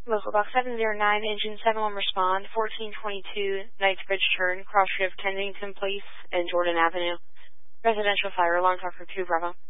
Local Box 709, Engine 71, respond. 1422 Knightsbridge turn, cross street of Kensington Place and Jordan Avenue. Residential fire alarm, talk for 2 Bravo.